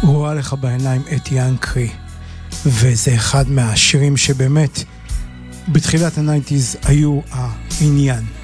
הוא רואה לך בעיניים את ינקרי, וזה אחד מהשירים שבאמת בתחילת ה-90s היו העניין.